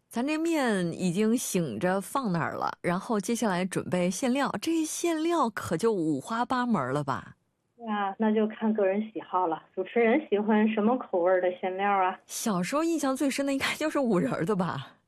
咱这面已经醒着放那儿了，然后接下来准备馅料，这馅料可就五花八门了吧？ 呀，那就看个人喜好了。主持人喜欢什么口味的馅料啊？ 小时候印象最深的应该就是五仁儿的吧？